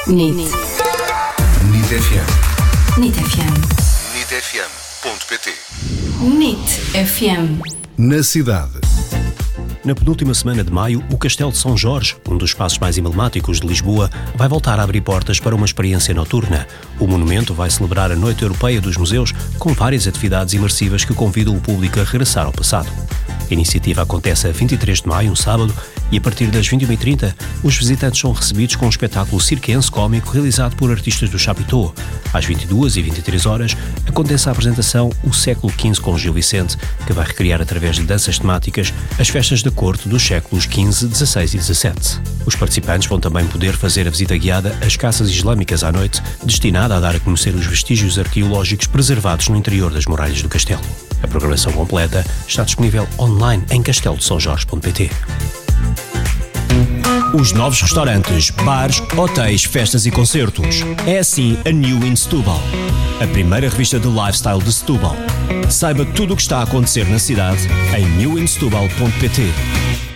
NIT FM. NIT FM. NITfm.pt. NIT FM. Na cidade. Na penúltima semana de maio, o Castelo de São Jorge, um dos espaços mais emblemáticos de Lisboa, vai voltar a abrir portas para uma experiência noturna. O monumento vai celebrar a Noite Europeia dos Museus, com várias atividades imersivas que convidam o público a regressar ao passado. A iniciativa acontece a 23 de maio, um sábado, e a partir das 21h30, os visitantes são recebidos com um espetáculo circense cómico realizado por artistas do Chapitão. Às 22h23, acontece a apresentação O Século XV com Gil Vicente, que vai recriar através de danças temáticas as festas da corte dos séculos XV, XVI e XVII. Os participantes vão também poder fazer a visita guiada às caças islâmicas à noite, destinada a dar a conhecer os vestígios arqueológicos preservados no interior das muralhas do castelo. A programação completa está disponível online em casteldesãojorge.pt. Os novos restaurantes, bares, hotéis, festas e concertos. É assim a New in Setúbal, a primeira revista de lifestyle de Setúbal. Saiba tudo o que está a acontecer na cidade em newinsetubal.pt.